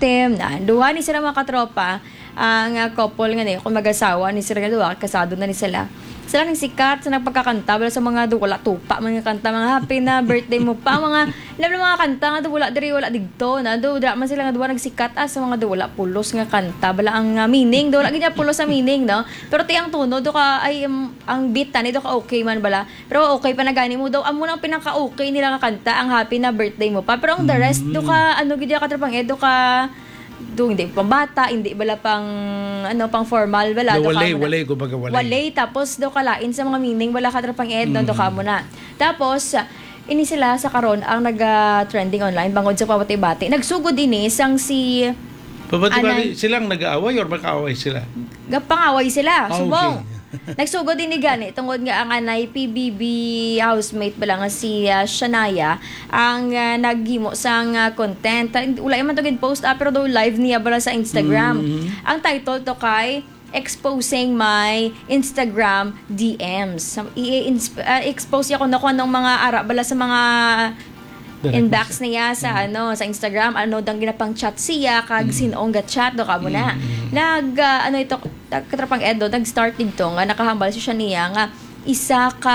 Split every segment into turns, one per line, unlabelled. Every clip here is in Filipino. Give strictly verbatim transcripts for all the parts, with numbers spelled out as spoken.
victim na duha ni sila mga katropa ang uh, couple nga ni kung mag-asawa ni sila nga duha kasado na ni sila sila nang sikat sa nagpagkakanta wala sa mga do wala tupa mga kanta mga happy na birthday mo pa mga labi mga kanta nga do wala diri wala digto na do dra man sila nga duha nagsikat as sa mga do wala pulos nga kanta bala ang uh, meaning do wala gid pulos sa meaning no pero tiyang tuno do ka ay um, ang beat tani do ka okay man bala pero okay pa na gani mo daw amo nang pinaka okay nila nga kanta ang happy na birthday mo pa pero ang the rest do ka ano gid ka trapang edo ka do hindi pang bata hindi bala pang ano pang formal bala
do walay walay kumbaga walay
walay tapos do kalain sa mga meaning wala ka trapang ed mm. do ka mo na tapos ini sila sa karon ang naga trending online bangod sa pabati-bati nagsugod ini sang si
pabati-bati silang nag-aaway or makaaway sila
gapangaway sila
ah,
subong
okay.
Nagsugod din ni gani tungod nga ang anay P B B housemate bala nga si uh, Shanaya ang uh, naghimo sang uh, content wala man to gid post ah, pero do live niya bala sa Instagram mm-hmm. ang title to kay exposing my Instagram D Ms i-expose ako na ko anong mga ara bala sa mga inbox niya sa mm-hmm. ano sa Instagram ano dang ginapang chat siya kag mm-hmm. sinong ga chat do kamo na mm-hmm. nag uh, ano ito katrapang edo nag start dito nga nakahambal si siya niya nga isa ka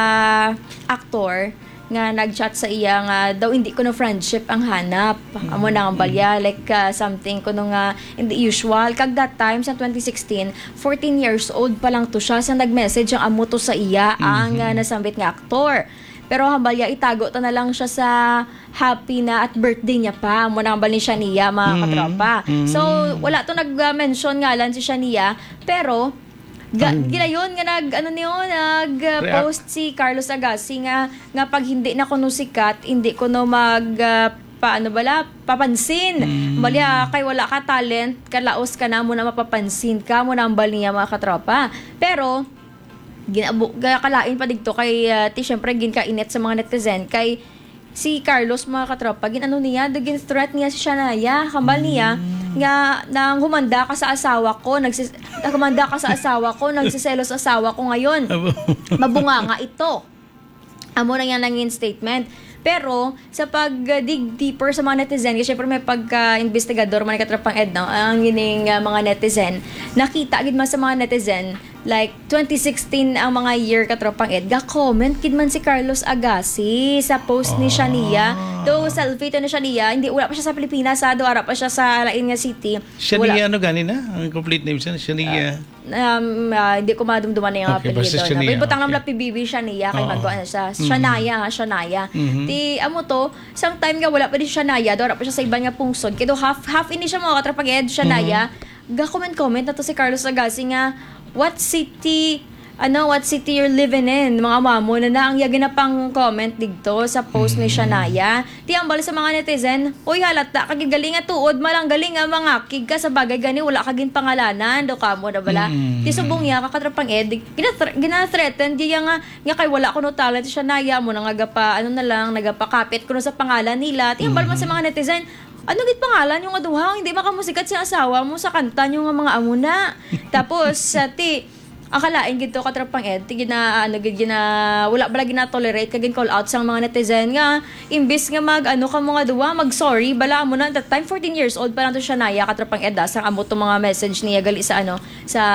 aktor nga nag-chat sa iya nga daw hindi ko no friendship ang hanap mm-hmm. amo na ang balya like uh, something kuno nga hindi usual kag that time sa twenty sixteen fourteen years old pa lang to siya sa nag-message ang amo to sa iya mm-hmm. ang uh, nasambit nga aktor. Pero hambalya itago ta na lang siya sa happy na at birthday niya pa. Mo nang ni Shania mga mm-hmm. katropa. Mm-hmm. So wala to nag-mention nga lang si Shania pero ga, mm-hmm. ginayon nga nag ano niyo nag-post si Carlos Agassi nga nga pag hindi na kuno sikat, hindi ko no mag uh, paano bala papansin. Mm-hmm. Balya kay wala ka talent, kalaos ka na mo na mapapansin ka mo nang bal niya mga katropa. Pero ginabo kalain pa digto kay uh, ti syempre gin ka init sa mga netizen kay si Carlos mga katropa gin ano niya dagin threat niya si Shanaya kambal niya mm. nga nang humanda ka sa asawa ko nagsis humanda ka sa asawa ko nagsiselos asawa ko ngayon mabunga nga ito amo na yan nangin statement. Pero sa pag-dig deeper sa mga netizen, kasi syempre may pagka-investigador man katrapang Edna, ang gining uh, mga netizen, nakita gid man sa mga netizen, like twenty sixteen ang mga year katrapang Ed, ga-comment gid man si Carlos Agassi sa post ni Shania. Do selfie to ni Shania, hindi wala pa siya sa Pilipinas, sa do ara pa siya sa lain nga city.
Shania ano gani na? Ang complete name siya, Shania.
Uh, um, uh, hindi ko madumduman na yung
okay,
apelyido.
Pero
butang
okay.
namla P B B Shania, kay magkuan na siya. Shanaya, mm-hmm. Shanaya.
Mm-hmm.
Di amo to, sang time nga wala pa din Shanaya, do ara pa siya sa ibang nga pungsod. Kaya do half half ini siya mga katrapang Ed Shanaya. Mm-hmm. Ga comment comment na to si Carlos Agassi nga what city ano what city you're living in mga mamo na na ang yagi na pang comment digto sa post ni Shanaya ti ambal sa mga netizen uy halata kagid galing nga tuod malang galing nga mga kig ka sa bagay gani wala kagin pangalanan do kamo na bala mm-hmm. ti subong ya kakatrapang Ed gina-threaten di nga nga kay wala kuno talent si Shanaya mo nang agapa ano na lang nagapakapit kuno sa pangalan nila ti ambal mm-hmm. man sa mga netizen ano gid pangalan yung aduhang hindi makamusikat si asawa mo sa kanta nyo nga mga amuna tapos sa ti akalain gid to katrapang Ed ti gina ano gid gina wala bala gina-tolerate kagin call out sang mga netizen nga imbis nga mag ano ka mga duwa mag sorry bala mo na that time fourteen years old pa lang to Shanaya katrapang Ed sang amo to mga message niya gali sa ano sa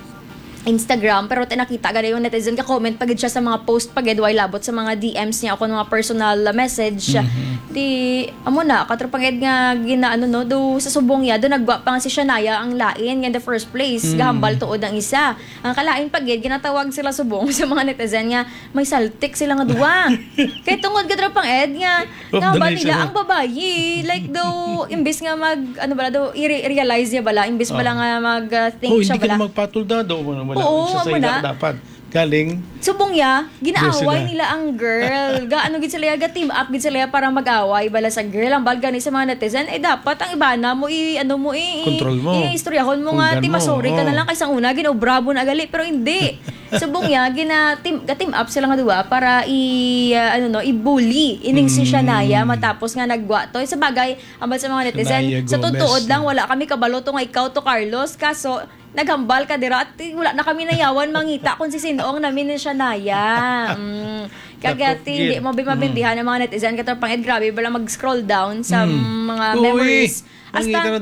Instagram pero tinakita gani yung netizen ka comment pagid siya sa mga post pagid way labot sa mga D Ms niya ako mga personal message mm-hmm. di amo na katrapang Ed nga ginaano no do sa subong ya do nagwa pa nga si Shanaya ang lain nga in the first place mm-hmm. gahambal tuod ang isa ang kalain pagid ginatawag sila subong sa mga netizen nga may saltik sila nga duwa kay tungod katrapang Ed nga nga ba nila ang babayi like do imbis nga mag ano bala do i-realize niya bala imbis oh. bala nga mag uh, think
oh,
siya bala
hindi ka magpatulda do mo wala
oo,
sa ila dapat galing
subong ya ginaaway nila ang girl gaano gid sila ga team up gid sila para mag-away bala sa girl ang balga ni sa mga netizen eh dapat ang ibana mo i ano mo i
control mo
i-istoryahon mo nga ti masori ka na lang kaysa una ginobrabo na gali pero hindi subong ya gina team ga team up sila nga duwa para i uh, ano no i-bully ining mm. si Shanaya matapos nga nagwa to sa bagay ambal sa mga netizen sa tutuod lang wala kami kabalo to nga ikaw to Carlos kaso naghambal ka dira at wala na kami nayawan mangita kung si sinoong namin ni Shanaya. Mm. Kagati hindi mo mabindihan ng mga netizen katrapang Ed grabe bala mag-scroll down sa mm. mga
Uy,
memories. Hasta